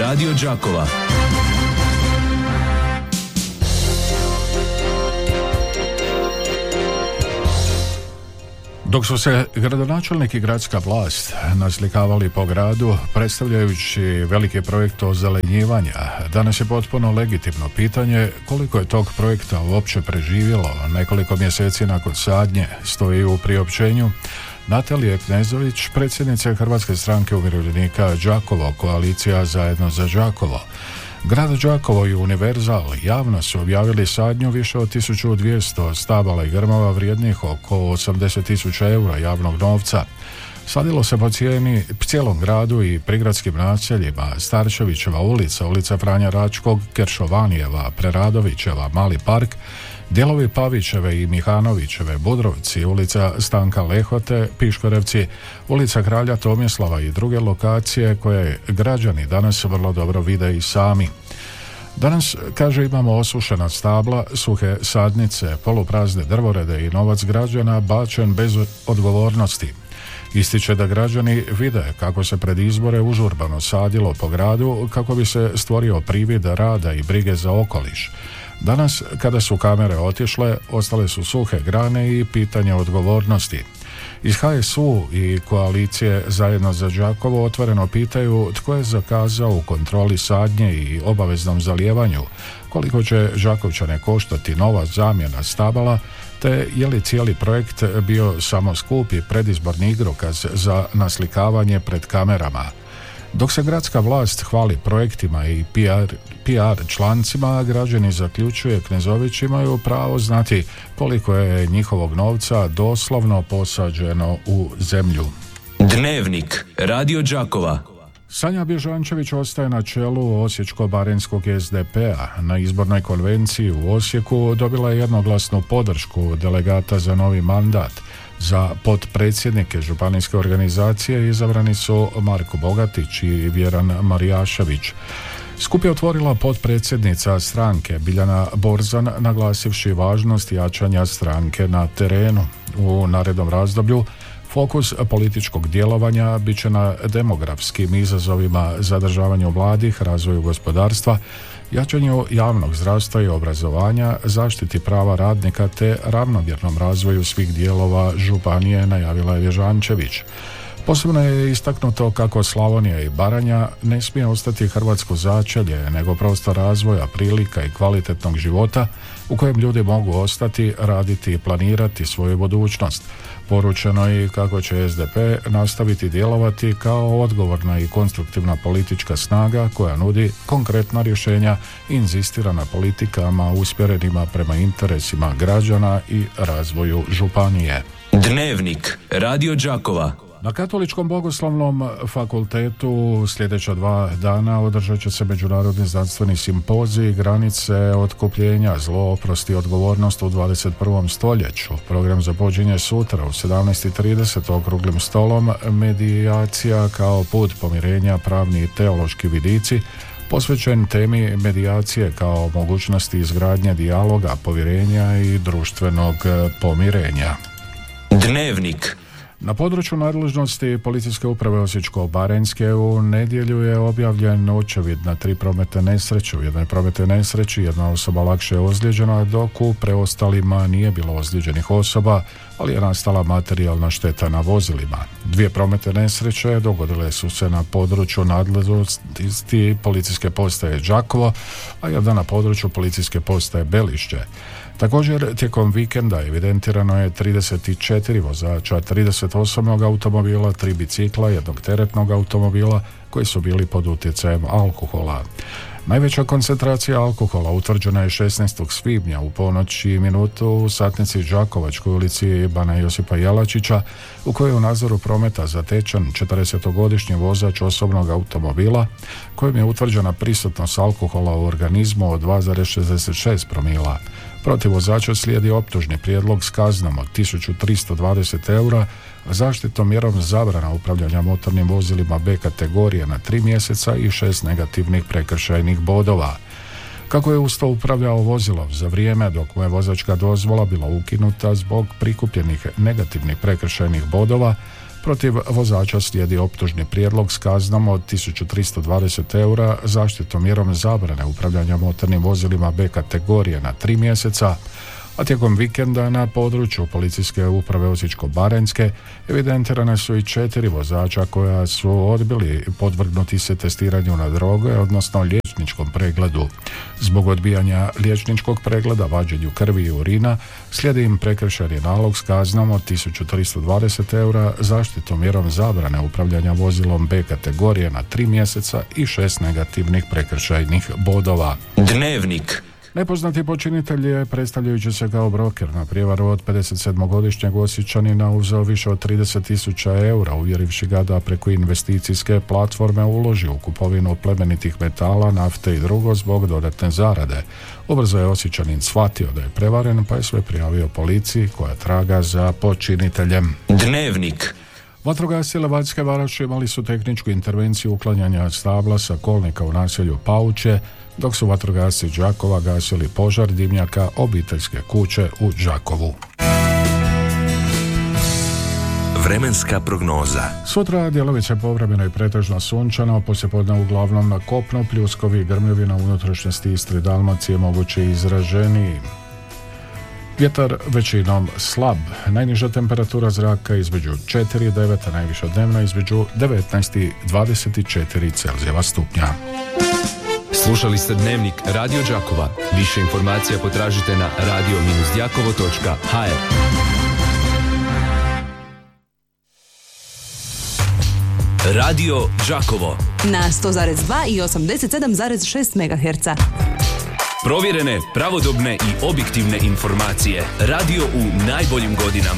Radio Đakova. Dok su se gradonačelnik i gradska vlast naslikavali po gradu predstavljajući veliki projekt ozelenjivanja, danas je potpuno legitimno pitanje koliko je tog projekta uopće preživjelo. Nekoliko mjeseci nakon sadnje stoji u priopćenju Natalije Knezović, predsjednice Hrvatske stranke umirovljenika Đakovo, koalicija Zajedno za Đakovo. Grad Đakovo i Univerzal javno su objavili sadnju više od 1200 stabala i grmova vrijednih oko 80.000 eura javnog novca. Sadilo se po cijelom gradu i prigradskim naseljima: Starčevićeva ulica, ulica Franja Račkog, Keršovanijeva, Preradovićeva, Mali park, dijelovi Pavićeve i Mihanovićeve, Budrovci, ulica Stanka Lehote, Piškorevci, ulica Kralja Tomislava i druge lokacije koje građani danas vrlo dobro vide i sami. Danas, kaže, imamo osušena stabla, suhe sadnice, poluprazne drvorede i novac građana bačen bez odgovornosti. Ističe da građani vide kako se pred izbore užurbano sadilo po gradu kako bi se stvorio privid rada i brige za okoliš. Danas, kada su kamere otišle, ostale su suhe grane i pitanje odgovornosti. Iz HSU i koalicije Zajedno za Đakovo otvoreno pitaju tko je zakazao u kontroli sadnje i obaveznom zalijevanju, koliko će Đakovčane koštati nova zamjena stabala, te je li cijeli projekt bio samo skupi predizborni igrokaz za naslikavanje pred kamerama. Dok se gradska vlast hvali projektima i PR člancima, građani, zaključuje Knezović, imaju pravo znati koliko je njihovog novca doslovno posađeno u zemlju. Dnevnik Radio Đakova. Sanja Bježančević ostaje na čelu Osječko-baranjskog SDP-a. Na izbornoj konvenciji u Osijeku dobila je jednoglasnu podršku delegata za novi mandat. Za potpredsjednike županijske organizacije izabrani su Marko Bogatić i Vjeran Marijašević. Skup je otvorila potpredsjednica stranke Biljana Borzan, naglasivši važnost jačanja stranke na terenu. U narednom razdoblju fokus političkog djelovanja bit će na demografskim izazovima, zadržavanju mladih, razvoju gospodarstva, jačanju javnog zdravstva i obrazovanja, zaštiti prava radnika te ravnomjernom razvoju svih dijelova županije, najavila je Bježančević. Posebno je istaknuto kako Slavonija i Baranja ne smije ostati hrvatsko začelje, nego prostor razvoja, prilika i kvalitetnog života u kojem ljudi mogu ostati, raditi i planirati svoju budućnost. Poručeno je kako će SDP nastaviti djelovati kao odgovorna i konstruktivna politička snaga koja nudi konkretna rješenja i inzistira na politikama usmjerenima prema interesima građana i razvoju županije. Dnevnik Radio Đakova. Na Katoličkom bogoslovnom fakultetu sljedeća 2 dana održat će se međunarodni znanstveni simpozij granice otkupljenja, zlo, oprost i odgovornost u 21. stoljeću. Program započinje sutra u 17:30 okruglim stolom medijacija kao put pomirenja, pravni i teološki vidici, posvećen temi medijacije kao mogućnosti izgradnje dijaloga, povjerenja i društvenog pomirenja. Dnevnik. Na području nadležnosti Policijske uprave Osječko-baranjske u nedjelju je objavljen očevid na 3 prometne nesreće. U jednoj prometnoj nesreći jedna osoba lakše je ozlijeđena, dok u preostalima nije bilo ozlijeđenih osoba, ali je nastala materijalna šteta na vozilima. 2 prometne nesreće dogodile su se na području nadležnosti Policijske postaje Đakovo, a jedna na području Policijske postaje Belišće. Također, tijekom vikenda evidentirano je 34 vozača, 30 osobnog automobila, 3 bicikla, 1 teretnog automobila koji su bili pod utjecajem alkohola. Najveća koncentracija alkohola utvrđena je 16. svibnja u ponoć i minutu u satnici Đakovačkoj ulici Bana Josipa Jelačića, u kojoj je u nadzoru prometa zatečen 40-godišnji vozač osobnog automobila kojem je utvrđena prisutnost alkohola u organizmu od 2,66 promila. Protiv vozača slijedi optužni prijedlog s kaznom od 1320 eura, zaštitnom mjerom zabrana upravljanja motornim vozilima B kategorije na 3 mjeseca i 6 negativnih prekršajnih bodova. Kako je uz to upravljao vozilom za vrijeme dok mu je vozačka dozvola bila ukinuta zbog prikupljenih negativnih prekršajnih bodova, Protiv vozača slijedi optužni prijedlog s kaznom od 1320 eura, zaštitnom mjerom zabrane upravljanja motornim vozilima B kategorije na 3 mjeseca, a tijekom vikenda na području policijske uprave Osječko-baranjske evidentirane su i 4 vozača koja su odbili podvrgnuti se testiranju na droge, odnosno liječničkom pregledu. Zbog odbijanja liječničkog pregleda, vađenju krvi i urina, slijedi im prekršajni nalog s kaznom od 1320 eura, zaštitnom mjerom zabrane upravljanja vozilom B kategorije na 3 mjeseca i 6 negativnih prekršajnih bodova. Dnevnik. Nepoznati počinitelj je, predstavljajući se kao broker na prijevaru od 57-godišnjeg Osječanina, uzeo više od 30.000 eura, uvjerivši ga da preko investicijske platforme uloži u kupovinu plemenitih metala, nafte i drugo zbog dodatne zarade. Ubrzo je Osječanin shvatio da je prevaren, pa je sve prijavio policiji koja traga za počiniteljem. Dnevnik. Vatrogasci Levačke Varoši imali su tehničku intervenciju uklanjanja stabla sa kolnika u naselju Pauče, dok su vatrogasci Đakova gasili požar dimnjaka obiteljske kuće u Đakovu. Vremenska prognoza. Sutra djelomice povremeno i pretežno sunčano, poslijepodne uglavnom na kopnu, pljuskovi i grmljevi na unutrašnjosti Istre i Dalmacije moguće izraženiji. Vjetar većinom slab, najniža temperatura zraka između 4 i 9, a najviša dnevna između 19 i 24 Celzijeva stupnja. Slušali ste Dnevnik Radio Đakova. Više informacija potražite na radio-đakovo.hr. Radio Đakovo na 100,2 i 87,6 MHz. Provjerene, pravodobne i objektivne informacije. Radio u najboljim godinama.